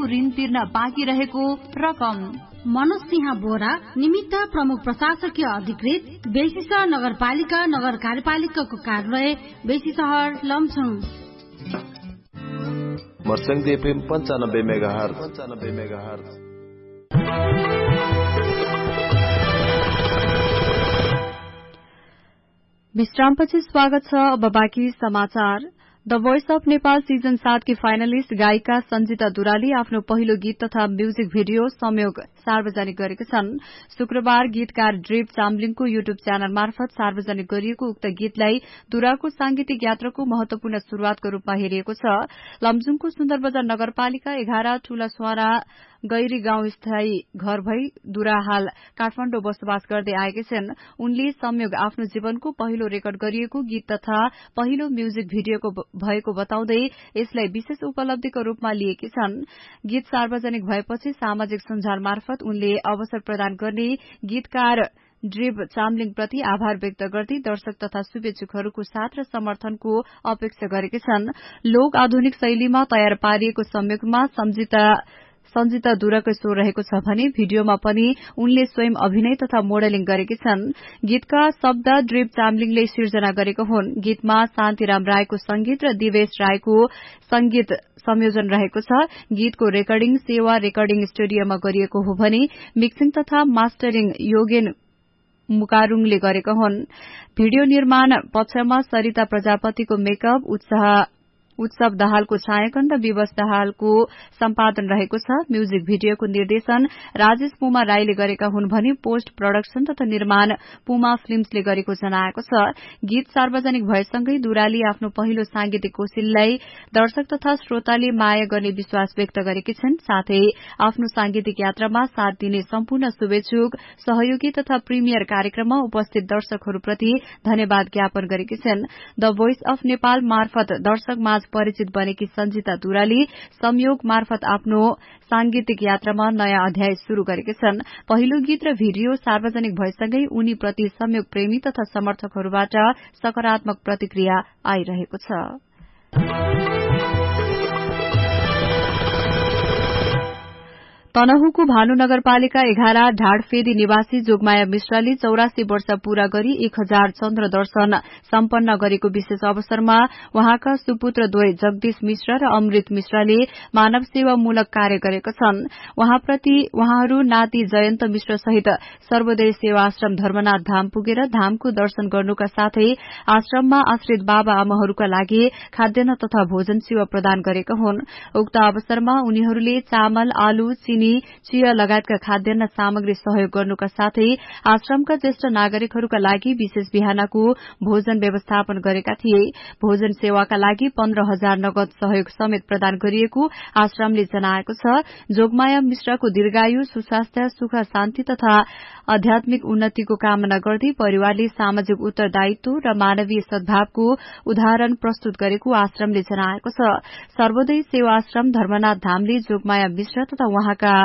ऋण तिर्न बाँकी रहेको रकम। मनोज सिंह बोरा निमित्त प्रमुख प्रशासकीय अधिकृत बेसीसहर नगरपालिका नगर कार्यपालिकाको कार्यालय बेसीसहर लमजुङ। मर्स्याङ FM 95 megahertz. विश्रामपछि स्वागत छ। अब बाँकी समाचार। The voice of Nepal season 7 Ki finalist गायिका सञ्जिता दुराली आफ्नो पहिलो गीत तथा म्युजिक भिडियो संयोग सार्वजनिक गरेका छन्। शुक्रबार गीतकार ड्रिप चाम्लिङको युट्युब च्यानल मार्फत सार्वजनिक गरिएको उक्त गीतलाई दुराको सांगीतिक यात्राको महत्वपूर्ण शुरूआतको रूपमा हेरिएको छ। लमजुङको सुन्दरबजार नगरपालिका 11 ठूलास्वारा गैरी गाउँ स्थायी घर भई दुरा हाल काठमाडौँ बसोबास गर्दै आएकी छिन्। उनले संयोग आफ्नो जीवनको पहिलो रेकर्ड गरिएको गीत तथा पहिलो म्युजिक भिडियोको भएको बताउँदै यसलाई विशेष उपलब्धिको रूपमा लिएकी छन्। गीत सार्वजनिक भएपछि सामाजिक सञ्जाल मार्फत उनले अवसर प्रदान गर्ने गीतकार ड्रिप चाम्लिङ प्रति आभार व्यक्त गर्दै दर्शक तथा शुभेच्छुकहरूको साथ र समर्थनको अपेक्षा गरेकी छन्। लोक आधुनिक शैलीमा तयार पारिएको संयोगमा सञ्जिता दुराको स्वर रहेको छ भने भिडियोमा पनि उनले स्वयं अभिनय तथा मोडलिङ गरेकी छन्। गीतका शब्द ड्रिप चाम्लिङले सिर्जना गरेको हुन्। गीतमा शान्तिराम रायको संगीत र दिवेश रायको संगीत संयोजन रहेको छ। गीतको रेकर्डिङ सेवा रेकर्डिङ स्टुडियोमा गरिएको हो भने मिक्सिङ तथा मास्टरिङ योगेन मुकारुङले गरेका हुन्। भिडियो निर्माण पक्षमा सरिता प्रजापतिको मेकअप उत्सव दाहालको छायाङ्कन र विवश दाहालको सम्पादन रहेको छ। म्युजिक भिडियोको निर्देशन राजेश पुमा राईले गरेका हुन् भने पोस्ट प्रोडक्सन तथा निर्माण पुमा फिल्म्सले गरेको जनाएको छ। गीत सार्वजनिक भएसँगै दुराली आफ्नो पहिलो सांगीतिक कोशिशलाई दर्शक तथा श्रोताले माया गर्ने विश्वास व्यक्त गरेकी छिन्। साथै आफ्नो सांगीतिक यात्रामा साथ दिने सम्पूर्ण शुभेच्छुक सहयोगी तथा प्रिमियर कार्यक्रममा उपस्थित दर्शकहरूप्रति धन्यवाद ज्ञापन गरेकी छिन्। द भोइस अफ नेपाल मार्फत दर्शक माझ परिचित बनेकी सञ्जिता दुराली संयोग मार्फत आफ्नो सांगीतिक यात्रामा नयाँ अध्याय शुरू गरेकी छन्। पहिलो गीत र भिडियो सार्वजनिक भएसँगै उनी प्रति संयोग प्रेमी तथा समर्थकहरूबाट सकारात्मक प्रतिक्रिया आइरहेको छ। तनहुँको भानु नगरपालिका 11 ढाडफेदी निवासी जोगमाया मिश्राले 84 वर्ष पूरा गरी 1000 चन्द्र दर्शन सम्पन्न गरेको विशेष अवसरमा उहाँका सुपुत्र द्वय जगदीश मिश्र र अमृत मिश्रले मानव सेवामूलक कार्य गरेका छन्। उहाँहरू नाति जयन्त मिश्र सहित सर्वोदय सेवा आश्रम धर्मनाथ धाम पुगेर धामको दर्शन गर्नुका साथै आश्रममा आश्रित बाबा आमाहरूका लागि खाद्यान्न तथा भोजन सेवा प्रदान गरेका हुन्। उक्त अवसरमा उनीहरूले चामल आलु चिनी चिया लगायतका खाद्यान्न सामग्री सहयोग गर्नुका साथै आश्रमका ज्येष्ठ नागरिकहरूका लागि विशेष बिहानको भोजन व्यवस्थापन गरेका थिए। भोजन सेवाका लागि 15,000 नगद सहयोग समेत प्रदान गरिएको आश्रमले जनाएको छ। जोगमाया मिश्रको दीर्घायु सुस्वास्थ्य सुख शान्ति तथा आध्यात्मिक उन्नतिको कामना गर्दै परिवारले सामाजिक उत्तरदायित्व र मानवीय सद्भावको उदाहरण प्रस्तुत गरेको आश्रमले जनाएको छ। सर्वोदय सेवा आश्रम धर्मनाथ धामले जोगमाया मिश्र तथा उहाँका